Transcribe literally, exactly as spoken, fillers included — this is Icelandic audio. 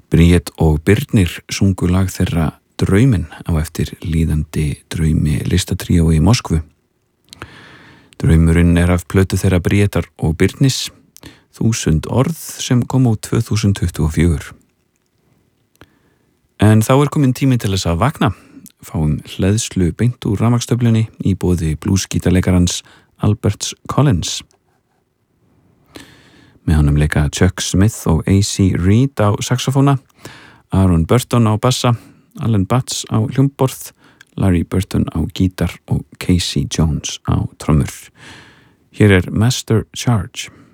Bríet og Birnir sungu lag þeirra Drauminn á eftir líðandi draumi listatríó í Moskvu. Draumurinn er af plötu þeirra Bríetar og Birnis, Þúsund orð sem kom út tvö þúsund tuttugu og fjögur. En þá er komin tími til þess að vakna, fáum hleðslu beint úr rafmagnstöflunni í boði blúsgítarleikarans Alberts Collins. Með honum leika Chuck Smith og A C Reed á saxofóna, Aaron Burton á bassa, Alan Batts á hljómborð, Larry Burton á gítar og Casey Jones á trommur. Hér er Master Charge.